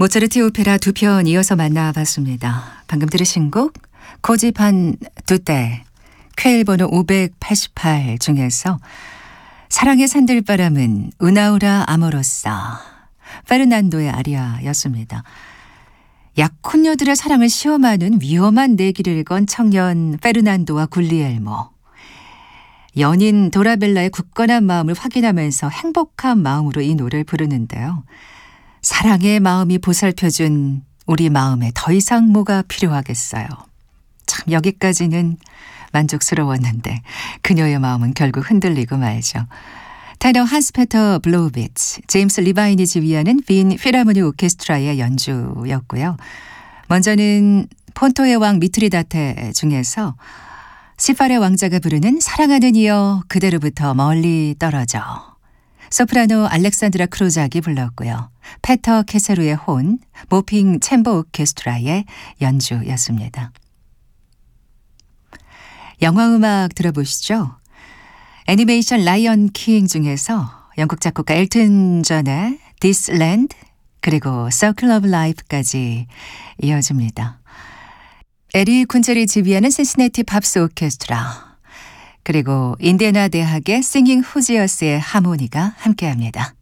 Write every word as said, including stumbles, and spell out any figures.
모차르트 오페라 두 편 이어서 만나봤습니다. 방금 들으신 곡 코지판 두떼 퀘일 번호 오백팔십팔 중에서 사랑의 산들바람은 우나우라 아모로사 페르난도의 아리아였습니다. 약혼녀들의 사랑을 시험하는 위험한 내기를 건 청년 페르난도와 굴리엘모. 연인 도라벨라의 굳건한 마음을 확인하면서 행복한 마음으로 이 노래를 부르는데요. 사랑의 마음이 보살펴준 우리 마음에 더 이상 뭐가 필요하겠어요. 참 여기까지는 만족스러웠는데 그녀의 마음은 결국 흔들리고 말죠. 테너 한스페터 블로우비츠, 제임스 리바인이 지휘하는 빈 필하모니 오케스트라의 연주였고요. 먼저는 폰토의 왕 미트리다테 중에서 시팔의 왕자가 부르는 사랑하는 이여 그대로부터 멀리 떨어져. 소프라노 알렉산드라 크로작이 불렀고요. 페터 케세루의 혼, 모핑 챔버 오케스트라의 연주였습니다. 영화음악 들어보시죠. 애니메이션 라이언 킹 중에서 영국 작곡가 엘튼 존의 This Land 그리고 Circle of Life까지 이어집니다. 에리 군젤이 지휘하는 신시내티 팝스 오케스트라 그리고 인디애나 대학의 싱잉 후지어스의 하모니가 함께합니다.